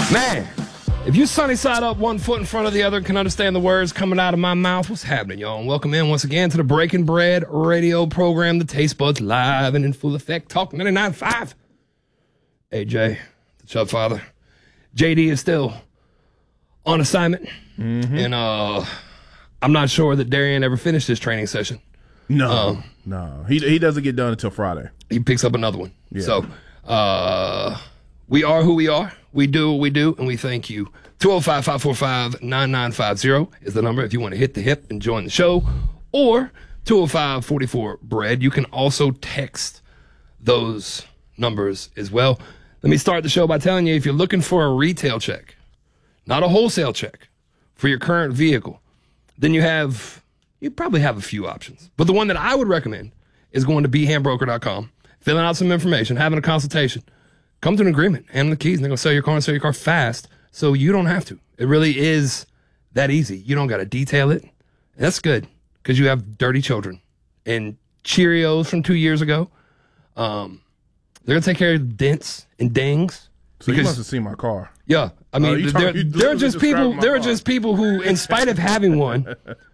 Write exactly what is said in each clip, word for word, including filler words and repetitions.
Man, if you sunny side up one foot in front of the other and can understand the words coming out of my mouth, what's happening, y'all? And welcome in once again to the Breaking Bread radio program, the Taste Buds live and in full effect. Talk ninety-nine point five. A J, the Chub Father. J D is still on assignment. Mm-hmm. And uh, I'm not sure that Darian ever finished his training session. No, um, no. He he doesn't get done until Friday. He picks up another one. Yeah. So uh, we are who we are. We do what we do, and we thank you. two oh five, five four five, nine nine five oh is the number if you want to hit the hip and join the show. Or two oh five, four four, bread. You can also text those numbers as well. Let me start the show by telling you, if you're looking for a retail check, not a wholesale check, for your current vehicle, then you have, you probably have a few options. But the one that I would recommend is going to be hand broker dot com, filling out some information, having a consultation, come to an agreement, hand them the keys, and they're going to sell your car and sell your car fast so you don't have to. It really is that easy. You don't got to detail it. And that's good because you have dirty children. And Cheerios from two years ago, um, they're going to take care of dents and dings. So you must have seen my car. Yeah. I mean, uh, there, there are just people, there are car. just people who, in spite of having one,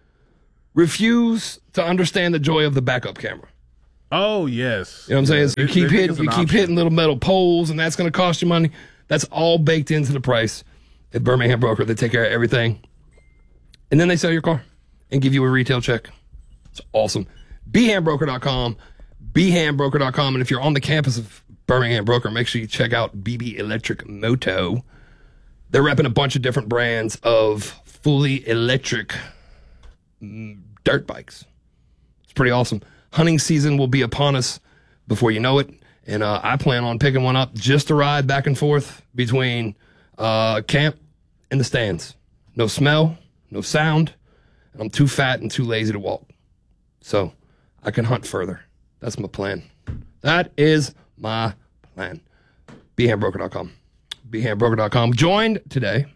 refuse to understand the joy of the backup camera. Oh, yes. You know what I'm saying? Yeah, So you they, keep they hitting, you keep option. hitting little metal poles, and that's going to cost you money. That's all baked into the price at Birmingham Broker. They take care of everything, and then they sell your car and give you a retail check. It's awesome. be hand broker dot com, be hand broker dot com, and if you're on the campus of Birmingham Broker, make sure you check out B B Electric Moto. They're repping a bunch of different brands of fully electric dirt bikes. It's pretty awesome. Hunting season will be upon us before you know it, and uh, I plan on picking one up just to ride back and forth between uh, camp and the stands. No smell, no sound, and I'm too fat and too lazy to walk. So I can hunt further. That's my plan. That is my plan. be hand broker dot com. be hand broker dot com. Joined today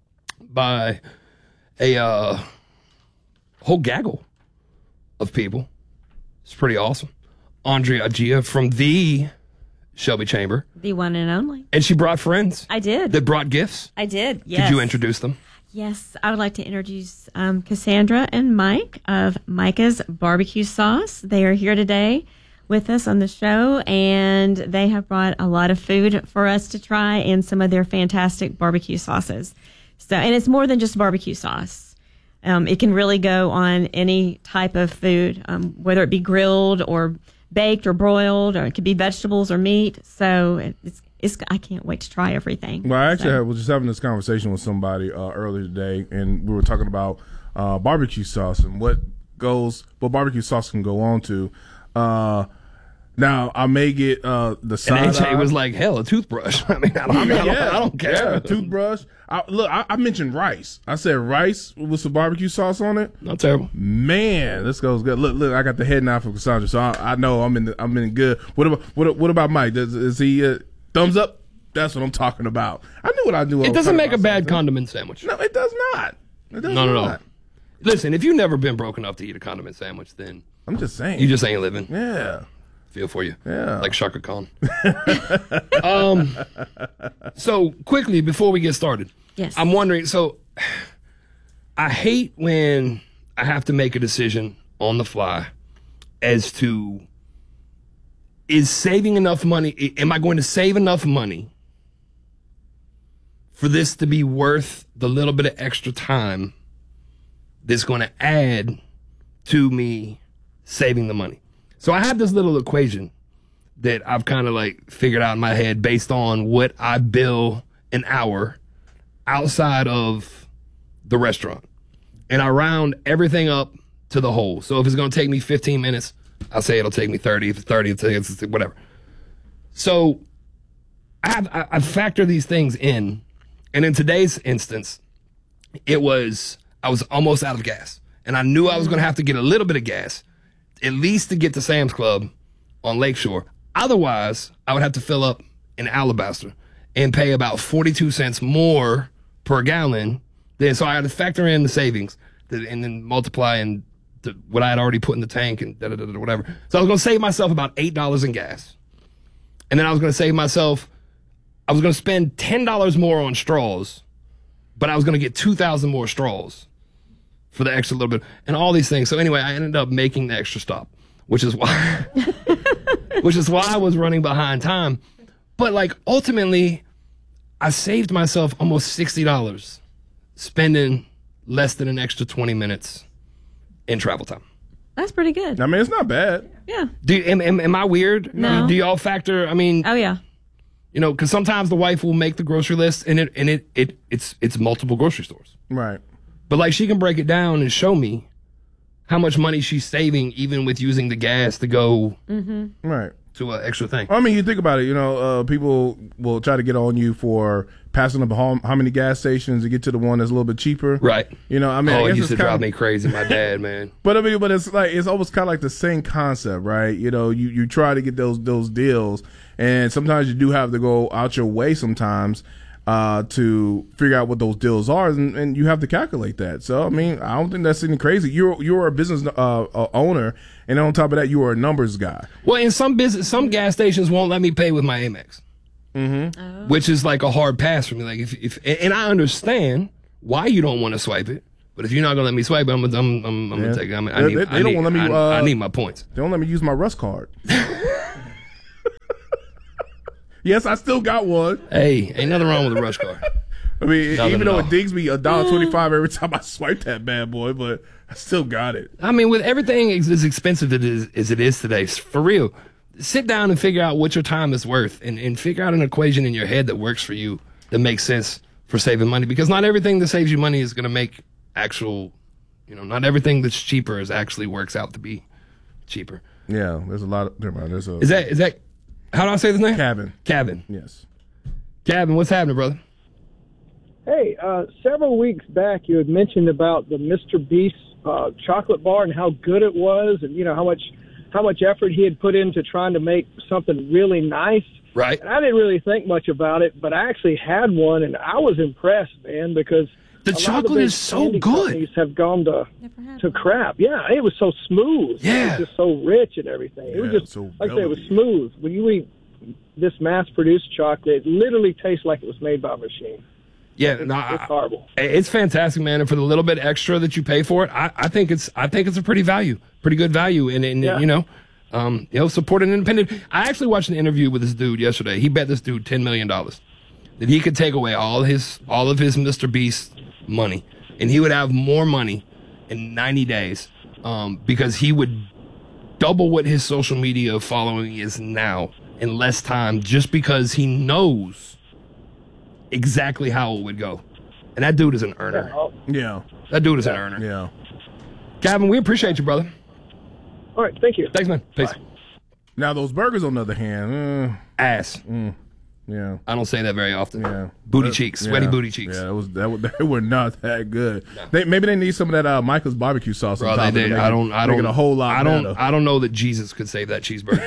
by a uh, whole gaggle of people. It's pretty awesome. Andrea Agia from the Shelby Chamber. The one and only. And she brought friends. I did. That brought gifts. I did, yes. Could you introduce them? Yes, I would like to introduce um, Cassandra and Mike of Micah's Barbecue Sauce. They are here today with us on the show, and they have brought a lot of food for us to try and some of their fantastic barbecue sauces. So, and it's more than just barbecue sauce. Um, it can really go on any type of food, um, whether it be grilled or baked or broiled, or it could be vegetables or meat. So it's, it's I can't wait to try everything. Well, I actually so. was just having this conversation with somebody uh, earlier today, and we were talking about uh, barbecue sauce and what goes, what barbecue sauce can go on to. Uh, now, I may get uh, the side And A J eye. was like, hell, a toothbrush. I mean, I don't, I mean, I don't, yeah, I don't care. Yeah, a toothbrush. I, look, I, I mentioned rice. I said rice with some barbecue sauce on it. Not terrible. Man, this goes good. Look, look, I got the head nod from Cassandra, so I, I know I'm in. The, I'm in good. What about what? What about Mike? Does, is he uh, thumbs up? That's what I'm talking about. I knew what I knew. It doesn't make a bad condiment sandwich. No, it does not. It does Not at not. all. Listen, if you've never been broken up to eat a condiment sandwich, then I'm just saying. you just ain't living. yeah. Feel for you. Yeah. Like Shaka Khan. um, so, quickly, before we get started, Yes. I'm wondering, so I hate when I have to make a decision on the fly as to, is saving enough money, am I going to save enough money for this to be worth the little bit of extra time that's going to add to me saving the money? So I have this little equation that I've kind of like figured out in my head based on what I bill an hour outside of the restaurant. And I round everything up to the whole. So if it's going to take me fifteen minutes, I'll say it'll take me thirty. If it's thirty, it'll take it's whatever. So I have, I, I factor these things in. And in today's instance, it was, I was almost out of gas. And I knew I was going to have to get a little bit of gas, at least to get to Sam's Club on Lakeshore. Otherwise, I would have to fill up an Alabaster and pay about forty-two cents more per gallon. Then, so I had to factor in the savings and then multiply and the, what I had already put in the tank and da da da da whatever. So I was going to save myself about eight dollars in gas. And then I was going to save myself I was going to spend ten dollars more on straws, but I was going to get two thousand more straws for the extra little bit and all these things. So anyway, I ended up making the extra stop, which is why, which is why I was running behind time. But like ultimately, I saved myself almost sixty dollars spending less than an extra twenty minutes in travel time. That's pretty good. I mean, it's not bad. Yeah. Do am, am, am I weird? No. Do, do y'all factor? I mean, Oh, yeah. you know, because sometimes the wife will make the grocery list, and it and it, it it's it's multiple grocery stores. Right. But like she can break it down and show me how much money she's saving, even with using the gas to go Right. to an extra thing. I mean, you think about it, you know, uh, people will try to get on you for passing up how, how many gas stations to get to the one that's a little bit cheaper. Right. You know, I mean, I Oh, it guess used to it's drive kinda- me crazy. My dad, man. But I mean, but it's like it's almost kind of like the same concept, right? You know, you, you try to get those those deals, and sometimes you do have to go out your way sometimes uh, to figure out what those deals are, and, and you have to calculate that. So I mean, I don't think that's anything crazy. You're you're a business uh, uh, owner, and on top of that, you are a numbers guy. Well, in some business, some gas stations won't let me pay with my Amex, mm-hmm. which is like a hard pass for me. Like if, if and I understand why you don't want to swipe it, but if you're not gonna let me swipe it, I'm I'm I'm, I'm Yeah. gonna take it. I, mean, I They- need, they- I they don't need, wanna let me, I, I uh, need my points. They don't let me use my Rust card. Yes, I still got one. Hey, ain't nothing wrong with a rush card. I mean, Nothing even at though all. it dings me a dollar twenty-five every time I swipe that bad boy, but I still got it. I mean, with everything as as expensive it is, as it is today, for real, sit down and figure out what your time is worth and, and figure out an equation in your head that works for you, that makes sense for saving money. Because not everything that saves you money is going to make actual, you know, not everything that's cheaper is actually works out to be cheaper. Yeah, there's a lot of never mind, there's a Is that, is that, how do I say this name? cabin. Cabin. Yes. Cabin, what's happening, brother? Hey, uh, several weeks back, you had mentioned about the Mister Beast uh, chocolate bar and how good it was, and you know how much how much effort he had put into trying to make something really nice. Right. And I didn't really think much about it, but I actually had one, and I was impressed, man, because The a lot of chocolate big is so candy good. companies have gone to Never had to one. crap. Yeah, it was so smooth. Yeah. It was just so rich and everything. It was Yeah, just so like I say, it was velvety. smooth. When you eat this mass-produced chocolate, it literally tastes like it was made by a machine. Yeah, no, It's I- horrible. It's fantastic, man. And for the little bit extra that you pay for it, I, I think it's I think it's a pretty value, pretty good value. And, and Yeah. you know, um, you know, support an independent. I actually watched an interview with this dude yesterday. He bet this dude ten million dollars that he could take away all his all of his Mister Beast money, and he would have more money in ninety days, um, because he would double what his social media following is now in less time, just because he knows exactly how it would go. And that dude is an earner. Oh, Yeah. That dude is an earner. Yeah. Gavin, we appreciate you, brother. all right, thank you. Thanks, man. Peace. Now those burgers, on the other hand, Ass. uh, yeah, I don't say that very often. yeah, Booty But- cheeks. Sweaty yeah, booty cheeks. Yeah, that was that. Was, they were not that good. They, maybe they need some of that uh, Michael's barbecue sauce. Bro, on they top of it to did. make I it- don't. I make don't. it a whole lot. I don't. better. I don't know that Jesus could save that cheeseburger.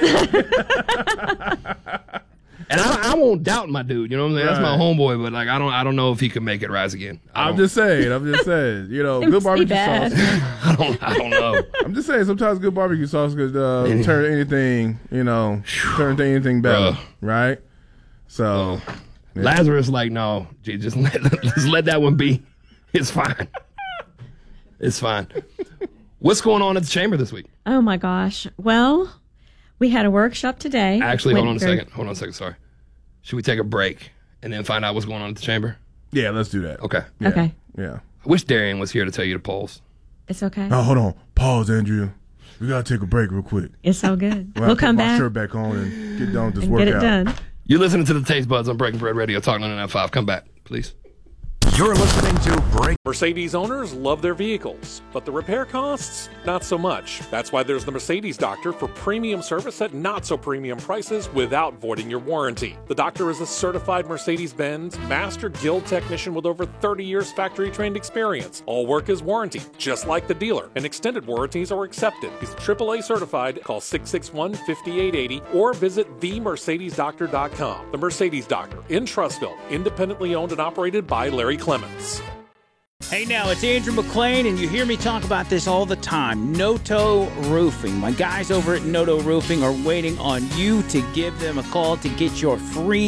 And I, I won't doubt my dude. You know what I'm saying? That's my Right. homeboy. But like, I don't. I don't know if he can make it rise again. I I'm don't- just saying. I'm just saying. You know, It good must be barbecue bad. sauce. I don't. I don't know. I'm just saying. Sometimes good barbecue sauce could uh, turn anything. You know, turn to anything better. Bruh. Right. So. Lazarus, like, no, gee, just let, just let that one be. It's fine. It's fine. What's going on at the chamber this week? Oh my gosh. Well, we had a workshop today. Actually, hold Went on a very- second. Hold on a second. Sorry. Should we take a break and then find out what's going on at the chamber? Yeah, let's do that. Okay. Yeah, Okay. Yeah. I wish Darian was here to tell you the polls. It's okay. Oh, hold on. Pause, Andrea. We gotta take a break real quick. It's so good. Well, We'll I put come my back shirt back on and get done with this and workout. get it done. You're listening to the Taste Buds on Breaking Bread Radio, Talk ninety-nine point five. Come back, please. You're listening to Break. Mercedes owners love their vehicles, but the repair costs, not so much. That's why there's the Mercedes Doctor for premium service at not so premium prices without voiding your warranty. The Doctor is a certified Mercedes-Benz Master Guild technician with over thirty years factory trained experience. All work is warranty, just like the dealer, and extended warranties are accepted. He's triple A certified. Call six six one, five eight eight zero or visit the mercedes doctor dot com. The Mercedes Doctor in Trussville, independently owned and operated by Larry Clements. Hey now, it's Andrew McLean, and you hear me talk about this all the time. Noto Roofing. My guys over at Noto Roofing are waiting on you to give them a call to get your free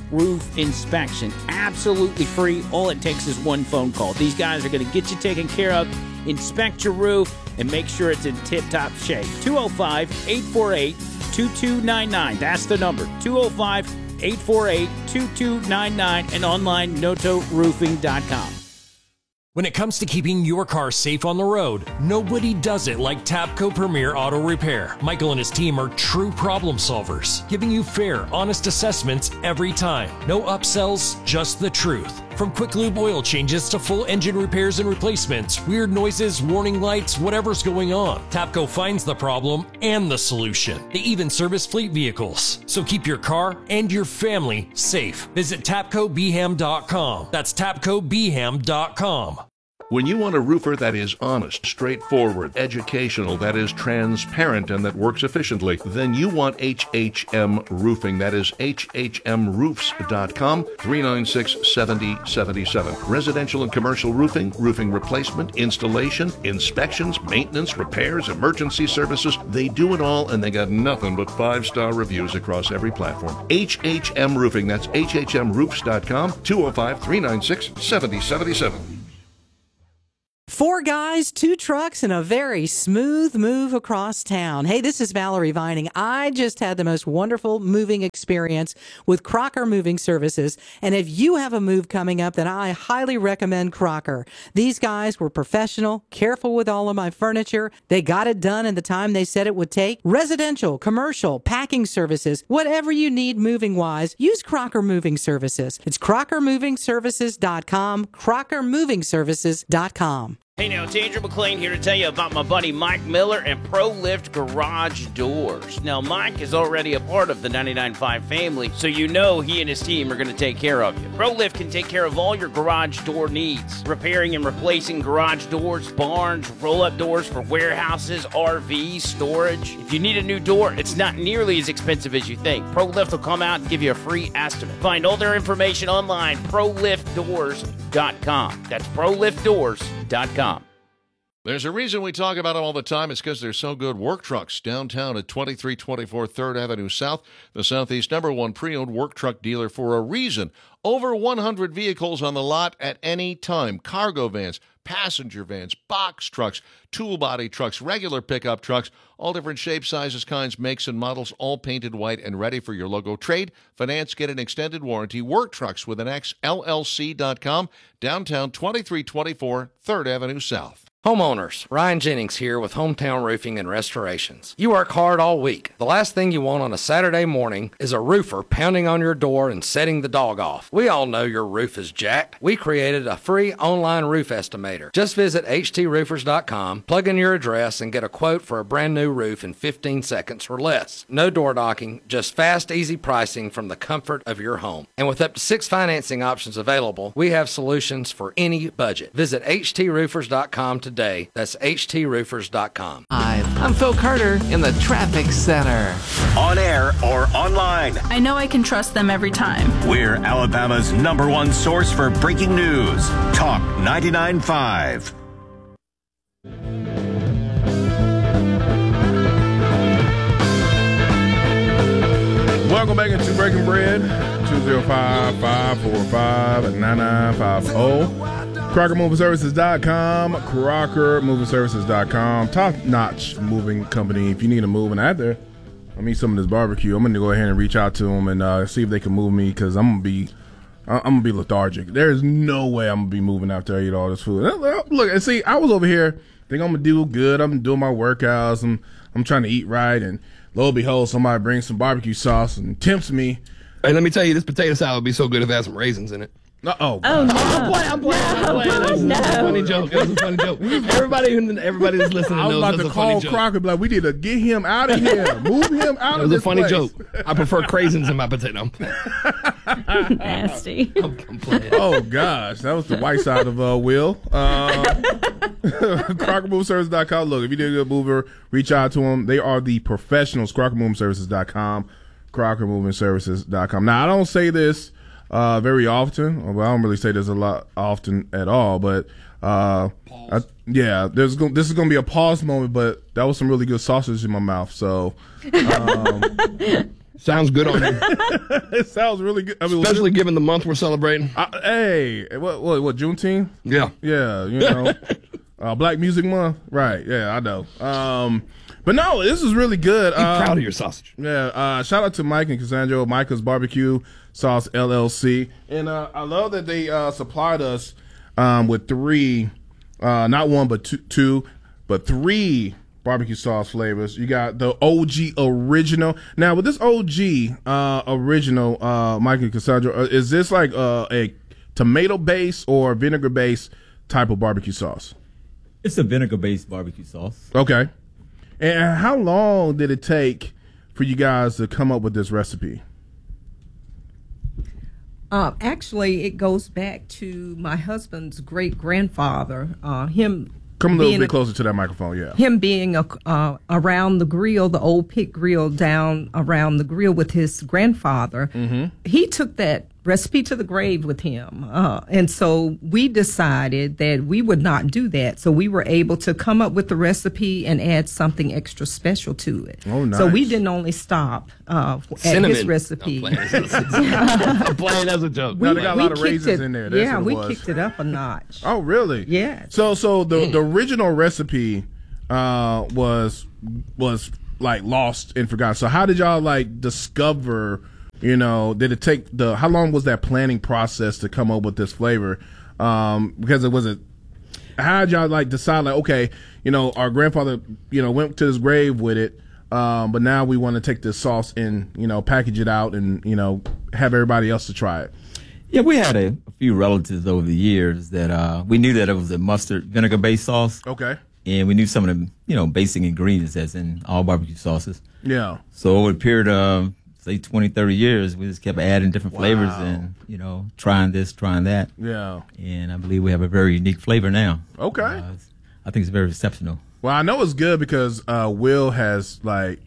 roof inspection. Absolutely free. All it takes is one phone call. These guys are going to get you taken care of, inspect your roof, and make sure it's in tip-top shape. two oh five, eight four eight, two two nine nine. That's the number. two oh five, eight four eight, two two nine nine and online noto roofing dot com. When it comes to keeping your car safe on the road, nobody does it like Tapco Premier Auto Repair. Michael and his team are true problem solvers, giving you fair, honest assessments every time. No upsells, just the truth. From quick lube oil changes to full engine repairs and replacements, weird noises, warning lights, whatever's going on, Tapco finds the problem and the solution. They even service fleet vehicles. So keep your car and your family safe. Visit tapco b ham dot com. That's tapco b ham dot com. When you want a roofer that is honest, straightforward, educational, that is transparent, and that works efficiently, then you want H H M Roofing. That is H H M roofs dot com, three nine six, seven oh seven seven. Residential and commercial roofing, roofing replacement, installation, inspections, maintenance, repairs, emergency services. They do it all, and they got nothing but five-star reviews across every platform. H H M Roofing. That's H H M roofs dot com, two oh five, three nine six, seven oh seven seven. Four guys, two trucks, and a very smooth move across town. Hey, this is Valerie Vining. I just had the most wonderful moving experience with Crocker Moving Services. And if you have a move coming up, then I highly recommend Crocker. These guys were professional, careful with all of my furniture. They got it done in the time they said it would take. Residential, commercial, packing services, whatever you need moving-wise, use Crocker Moving Services. It's crocker moving services dot com, crocker moving services dot com. Hey now, it's Andrew McLean here to tell you about my buddy Mike Miller and ProLift Garage Doors. Now, Mike is already a part of the ninety-nine point five family, so you know he and his team are going to take care of you. ProLift can take care of all your garage door needs, repairing and replacing garage doors, barns, roll-up doors for warehouses, R Vs, storage. If you need a new door, it's not nearly as expensive as you think. ProLift will come out and give you a free estimate. Find all their information online, pro lift doors dot com. That's pro lift doors dot com. There's a reason we talk about them all the time. It's because they're so good. Work Trucks, downtown at twenty-three twenty-four third Avenue South, the Southeast number one pre-owned work truck dealer for a reason. Over one hundred vehicles on the lot at any time. Cargo vans, passenger vans, box trucks, tool body trucks, regular pickup trucks, all different shapes, sizes, kinds, makes, and models, all painted white and ready for your logo. Trade, finance, get an extended warranty. Work Trucks with an X, L L C dot com, downtown twenty-three twenty-four third Avenue South. Homeowners, Ryan Jennings here with Hometown Roofing and Restorations. You work hard all week. The last thing you want on a Saturday morning is a roofer pounding on your door and setting the dog off. We all know your roof is jacked. We created a free online roof estimator. Just visit H T roofers dot com, plug in your address, and get a quote for a brand new roof in fifteen seconds or less. No door knocking, just fast, easy pricing from the comfort of your home. And with up to six financing options available, we have solutions for any budget. Visit H T roofers dot com today. Today. That's H T roofers dot com. Hi, I'm Phil Carter in the Traffic Center. On air or online. I know I can trust them every time. We're Alabama's number one source for breaking news. Talk ninety-nine point five. Welcome back into Breaking Bread. two oh five, five four five, nine nine five oh. Crocker Moving Services dot com, Crocker Moving Services dot com, top-notch moving company. If you need a moving out there, I mean, some of this barbecue, I'm going to go ahead and reach out to them and uh, see if they can move me because I'm going to be I'm going to be lethargic. There's no way I'm going to be moving after I eat all this food. Look, and see, I was over here thinking I'm going to do good. I'm doing my workouts. I'm, I'm trying to eat right, and lo and behold, somebody brings some barbecue sauce and tempts me. Hey, let me tell you, this potato salad would be so good if it had some raisins in it. Uh-oh. Oh, no. I'm playing, I'm playing, I'm playing. No, It was no. a funny joke. It was a funny joke. Everybody, everybody that's listening I was knows about that's to a funny call joke. Crocker, be like, we need to get him out of here. Move him out It of was this a funny place. joke. I prefer craisins in my potato. Nasty. I'm, I'm playing. Oh, gosh. That was the white side of uh, Will. Uh, Crocker Moving Services dot com. Look, if you need a good mover, reach out to them. They are the professionals. Crocker Moving Services dot com. Crocker Moving Services dot com. Now, I don't say this uh, very often. Well, I don't really say this a lot often at all, but uh, I, yeah, there's go- this is going to be a pause moment, but that was some really good sausage in my mouth. So, um, Sounds good on you. It sounds really good. I mean, Especially given the month we're celebrating. Uh, hey, what, what, what, Juneteenth? Yeah. Yeah, you know. uh, Black Music Month? Right, yeah, I know. Um, but no, this is really good. Be um, proud of your sausage. Yeah, uh, shout out to Mike and Cassandra, Micah's Barbecue Sauce L L C. And uh, I love that they uh, supplied us um, with three, uh, not one, but two, two, but three barbecue sauce flavors. You got the O G original. Now, with this O G uh, original, uh, Mike and Cassandra, uh, is this like uh, a tomato base or vinegar based type of barbecue sauce? It's a vinegar based barbecue sauce. Okay. And how long did it take for you guys to come up with this recipe? Uh, actually, it goes back to my husband's great grandfather. Uh, him come a little bit a, closer to that microphone, yeah. Him being a, uh, around the grill, the old pit grill down around the grill with his grandfather. Mm-hmm. He took that recipe to the grave with him, uh, and so we decided that we would not do that. So we were able to come up with the recipe and add something extra special to it. Oh, nice. So we didn't only stop uh, at Cinnamon. his recipe. I'm playing, I'm playing as a joke. No, they got a lot of raisins it, in there. That's yeah, what it we was. kicked it up a notch. Oh, really? Yeah. So, so the the original recipe uh, was was like lost and forgotten. So, how did y'all like discover? You know, did it take the? How long was that planning process to come up with this flavor? Um, because it was a. How did y'all like decide? Like, okay, you know, our grandfather, you know, went to his grave with it, um, but now we want to take this sauce and you know package it out and you know have everybody else to try it. Yeah, we had a, a few relatives over the years that uh, we knew that it was a mustard vinegar based sauce. Okay. And we knew some of the you know basic ingredients that's in all barbecue sauces. Yeah. So over a period of say twenty, thirty years, we just kept adding different Wow. flavors and, you know, trying this, trying that. Yeah. And I believe we have a very unique flavor now. Okay. Uh, I think it's very exceptional. Well, I know it's good because uh, Will has like,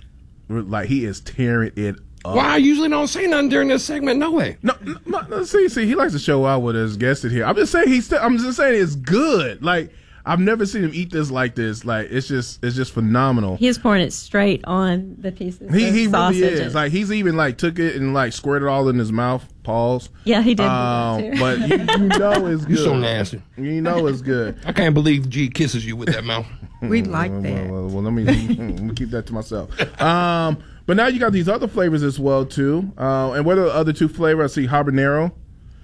like he is tearing it up. Well, I usually don't say nothing during this segment. No way. No, no, no, see, see, he likes to show out with his guests in here. I'm just saying he's. St- I'm just saying it's good. Like I've never seen him eat this like this. Like it's just, it's just phenomenal. He's pouring it straight on the pieces. He of he sausage. really is. Like he's even like took it and like squirted all in his mouth. Pause. Yeah, he did. Um, do that too. but you, you know it's good. You're so nasty. You know it's good. I can't believe G kisses you with that mouth. We'd like well, that. Well, well, well, let me let me keep that to myself. Um, but now you got these other flavors as well too. Uh, and what are the other two flavors? I see habanero,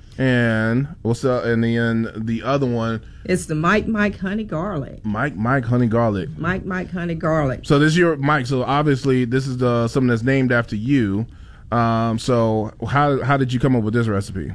and what's up? And then the other one, It's the Mike Mike Honey Garlic. Mike Mike Honey Garlic. Mike Mike Honey Garlic. So this is your Mike. So obviously this is the something that's named after you. Um, so how how did you come up with this recipe?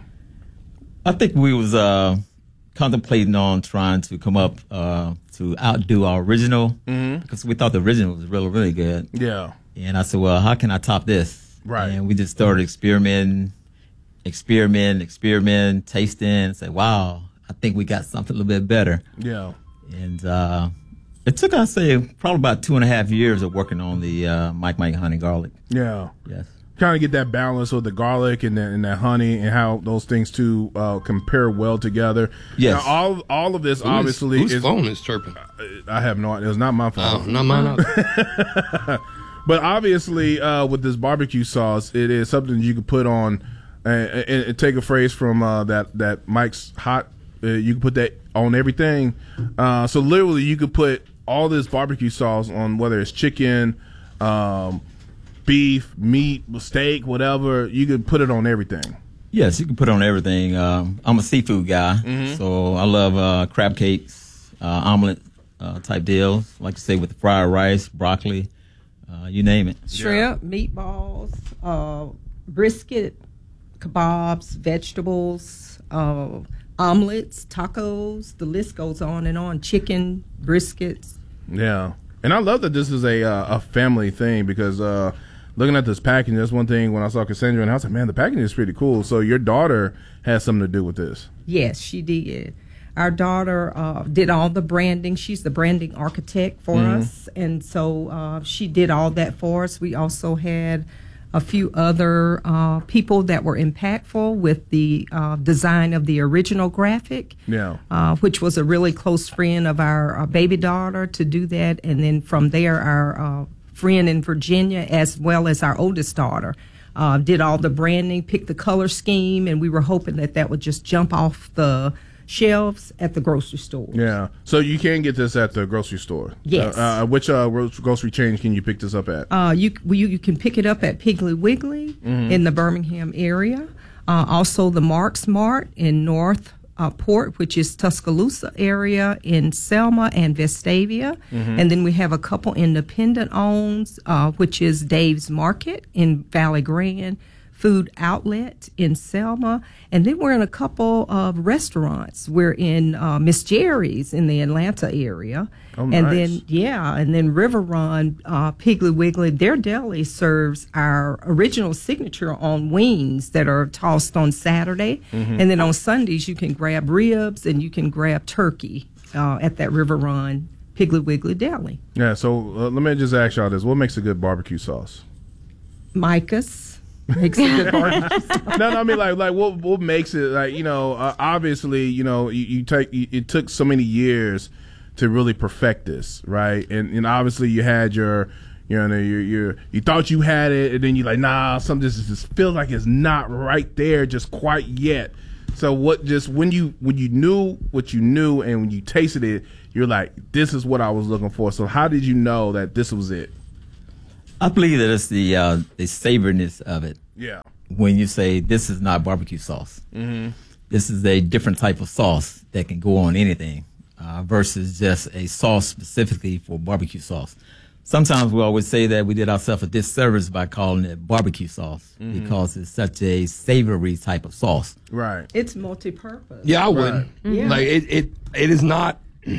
I think we was uh, contemplating on trying to come up uh, to outdo our original Mm-hmm. because we thought the original was really, really good. Yeah. And I said, well, how can I top this? Right. And we just started experimenting, experiment, experiment, tasting, and say, wow, I think we got something a little bit better. Yeah. And uh, it took, I'd say, probably about two and a half years of working on the uh, Mike Mike Honey Garlic. Yeah. Yes. Kind of get that balance with the garlic and the, and that honey and how those things two uh, compare well together. Yes. Now, all all of this Who's- obviously whose is. phone is chirping? I have no idea. It's not my phone. Oh, not mine either. But obviously, uh, with this barbecue sauce, it is something you can put on. Uh, and, and take a phrase from uh, that that Mike's Hot. Uh, you can put that on everything. Uh, so literally, you could put all this barbecue sauce on whether it's chicken, um, beef, meat, steak, whatever. You could put it on everything. Yes, you can put it on everything. Um, I'm a seafood guy, Mhm. so I love uh, crab cakes, uh, omelet uh, type deals, like you say, with the fried rice, broccoli, uh, you name it. Shrimp, meatballs, uh, brisket, kebabs, vegetables, uh, omelets, tacos. The list goes on and on. Chicken, briskets. Yeah, and I love that this is a uh, a family thing because uh, looking at this packaging, that's one thing when I saw Cassandra and I was like, man, the packaging is pretty cool. So your daughter has something to do with this. Yes, she did. Our daughter uh, did all the branding. She's the branding architect for Mhm. us. And so uh, she did all that for us. We also had a few other uh, people that were impactful with the uh, design of the original graphic, Yeah. uh, which was a really close friend of our uh, baby daughter to do that. And then from there, our uh, friend in Virginia, as well as our oldest daughter. Uh, did all the branding, picked the color scheme, and we were hoping that that would just jump off the shelves at the grocery store. Yeah. So you can get this at the grocery store. Yes. Uh, uh, which uh, grocery chain can you pick this up at? Uh, you, you you can pick it up at Piggly Wiggly Mhm. in the Birmingham area. Uh, also the Marks Mart in North uh, Port, which is Tuscaloosa area in Selma and Vestavia. Mhm. And then we have a couple independent owns, uh, which is Dave's Market in Valley Grande, Food Outlet in Selma, and then we're in a couple of restaurants. We're in uh, Miss Jerry's in the Atlanta area, Oh, and nice. then yeah, and then River Run, uh, Piggly Wiggly. Their deli serves our original signature on wings that are tossed on Saturday, Mhm. and then on Sundays you can grab ribs and you can grab turkey uh, at that River Run Piggly Wiggly deli. Yeah. So uh, let me just ask y'all this: what makes a good barbecue sauce? Micah's makes a good barbecue. no, no, I mean like like what what makes it like you know uh, obviously you know you, you take you, it took so many years to really perfect this, right? And and obviously you had your you know you you you thought you had it, and then you're like nah, something just just feels like it's not right there just quite yet. So what just when you when you knew what you knew and when you tasted it, you're like this is what I was looking for. So how did you know that this was it? I believe that it's the uh, the savoriness of it. Yeah. When you say this is not barbecue sauce, Mm-hmm. this is a different type of sauce that can go on anything uh, versus just a sauce specifically for barbecue sauce. Sometimes we always say that we did ourselves a disservice by calling it barbecue sauce Mhm. because it's such a savory type of sauce. Right. It's multi-purpose. Yeah, I wouldn't. Yeah. Like it, it, it is not.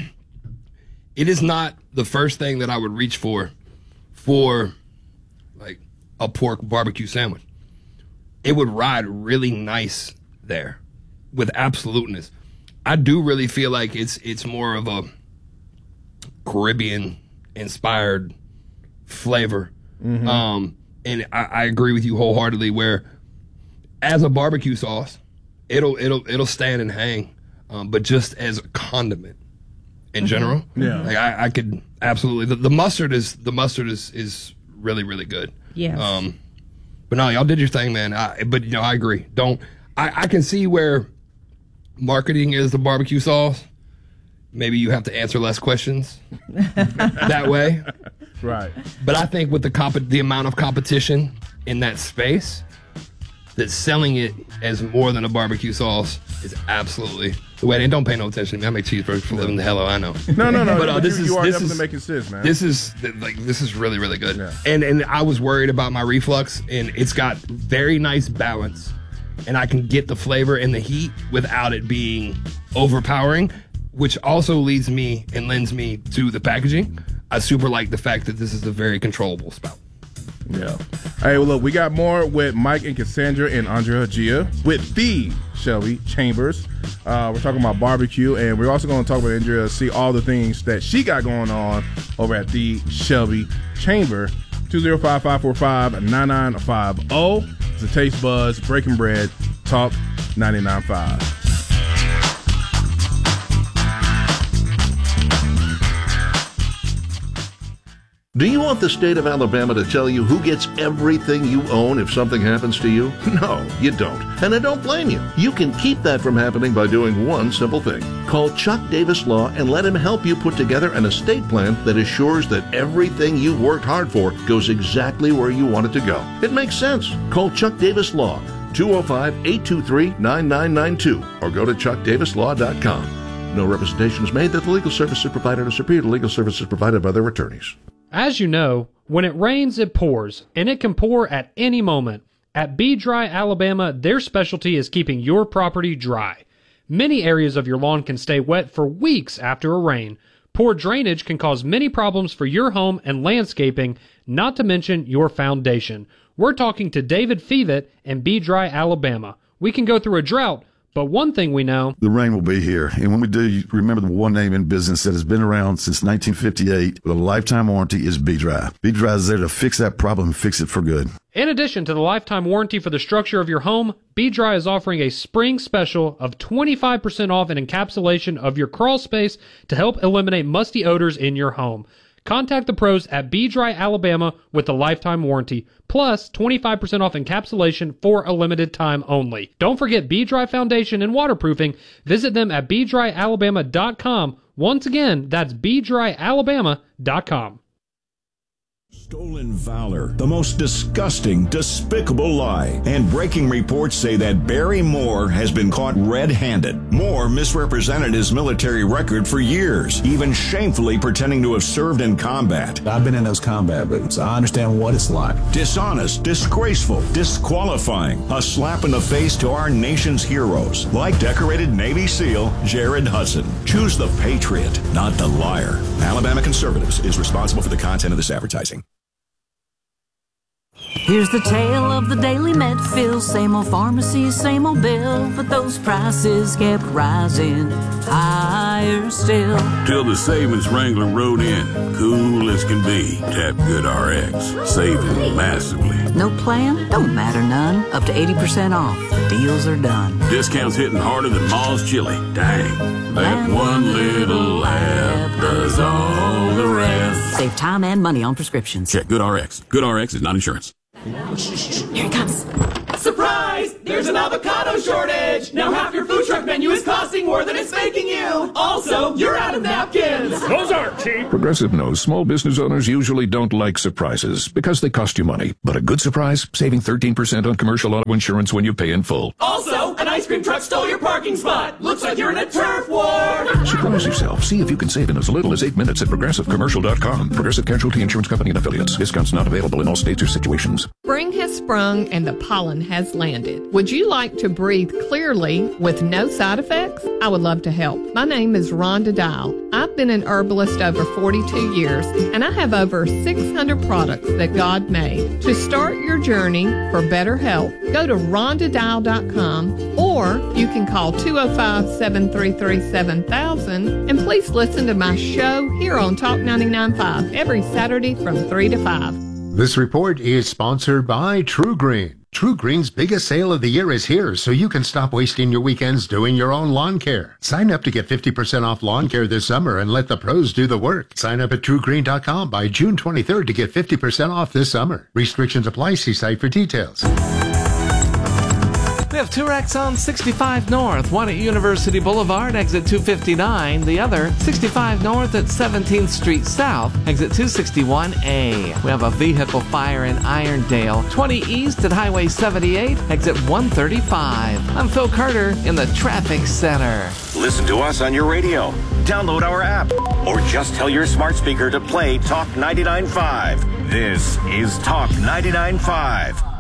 It is not the first thing that I would reach for, for, like a pork barbecue sandwich. It would ride really nice there, with absoluteness. I do really feel like it's it's more of a Caribbean inspired flavor. Mhm. Um, and I, I agree with you wholeheartedly. Where as a barbecue sauce, it'll it'll it'll stand and hang, um, but just as a condiment in Mhm. general, Yeah. like I, I could absolutely. The, the mustard is the mustard is is really really good. Yes. Um, but no, y'all did your thing, man. I, but you know, I agree. Don't I, I can see where marketing is the barbecue sauce. Maybe you have to answer less questions that way. Right. But I think with the comp- the amount of competition in that space, that selling it as more than a barbecue sauce is absolutely the way. And don't pay no attention to me. I make cheeseburgers for a living. The hell I know. No, no, no. But uh, but this you, is you are this definitely is making sense, man. This is like this is really really good. And and I was worried about my reflux, and it's got very nice balance, and I can get the flavor and the heat without it being overpowering, which also leads me and lends me to the packaging. I super like the fact that this is a very controllable spout. Yeah. Hey, well, look, we got more with Mike and Cassandra and Andrea Gia with the Shelby Chambers. Uh, we're talking about barbecue, and we're also going to talk about Andrea, see all the things that she got going on over at the Shelby Chamber. two oh five, five four five, nine nine five oh. It's a Taste Buzz, Breaking Bread, Talk ninety-nine point five. Do you want the state of Alabama to tell you who gets everything you own if something happens to you? No, you don't. And I don't blame you. You can keep that from happening by doing one simple thing. Call Chuck Davis Law and let him help you put together an estate plan that assures that everything you've worked hard for goes exactly where you want it to go. It makes sense. Call Chuck Davis Law, two oh five, eight two three, nine nine nine two, or go to chuck davis law dot com. No representation is made that the legal services provided are superior to legal services provided by their attorneys. As you know, when it rains, it pours, and it can pour at any moment. At Be Dry Alabama, their specialty is keeping your property dry. Many areas of your lawn can stay wet for weeks after a rain. Poor drainage can cause many problems for your home and landscaping, not to mention your foundation. We're talking to David Fevitt and Be Dry Alabama. We can go through a drought, but one thing we know... The rain will be here. And when we do, you remember the one name in business that has been around since nineteen fifty-eight with a lifetime warranty is Be Dry. Be Dry is there to fix that problem and fix it for good. In addition to the lifetime warranty for the structure of your home, Be Dry is offering a spring special of twenty-five percent off an encapsulation of your crawl space to help eliminate musty odors in your home. Contact the pros at B-Dry Alabama with the lifetime warranty, plus twenty-five percent off encapsulation for a limited time only. Don't forget B-Dry Foundation and Waterproofing. Visit them at b dry alabama dot com. Once again, that's b dry alabama dot com. Stolen valor, the most disgusting, despicable lie. And breaking reports say that Barry Moore has been caught red-handed. Moore misrepresented his military record for years, even shamefully pretending to have served in combat. I've been in those combat boots. I understand what it's like. Dishonest, disgraceful, disqualifying. A slap in the face to our nation's heroes, like decorated Navy SEAL Jared Hudson. Choose the patriot, not the liar. Alabama Conservatives is responsible for the content of this advertising. Here's the tale of the daily Medfield. Same old pharmacy, same old bill, but those prices kept rising higher still. Till the savings Wrangler rode in, cool as can be. Tap Good R X, saving massively. No plan? Don't matter none. Up to eighty percent off. The deals are done. Discounts hitting harder than Ma's chili. Dang, that one little laugh does all the rest. Save time and money on prescriptions. Check Good R X. Good R X is not insurance. Here it comes. Surprise! There's an avocado shortage! Now half your food truck menu is costing more than it's making you! Also, you're out of napkins! Those aren't cheap! Progressive knows small business owners usually don't like surprises because they cost you money. But a good surprise? Saving thirteen percent on commercial auto insurance when you pay in full. Also, an ice cream truck stole your parking spot! Looks like you're in a turf war! Surprise yourself. See if you can save in as little as eight minutes at progressive commercial dot com. Progressive Casualty Insurance Company and Affiliates. Discounts not available in all states or situations. Spring has sprung and the pollen has landed. Would you like to breathe clearly with no side effects? I would love to help. My name is Rhonda Dial. I've been an herbalist over forty-two years, and I have over six hundred products that God made. To start your journey for better health, go to rhonda dial dot com, or you can call two oh five, seven three three, seven thousand, and please listen to my show here on Talk ninety-nine point five every Saturday from three to five. This report is sponsored by True Green. True Green's biggest sale of the year is here, so you can stop wasting your weekends doing your own lawn care. Sign up to get fifty percent off lawn care this summer and let the pros do the work. Sign up at true green dot com by June twenty-third to get fifty percent off this summer. Restrictions apply. See site for details. We have two wrecks on sixty-five North, one at University Boulevard, exit two fifty-nine, the other sixty-five North at seventeenth Street South, exit two sixty-one A. We have a vehicle fire in Irondale, twenty East at Highway seventy-eight, exit one thirty-five. I'm Phil Carter in the Traffic Center. Listen to us on your radio, download our app, or just tell your smart speaker to play Talk ninety-nine point five. This is Talk ninety-nine point five.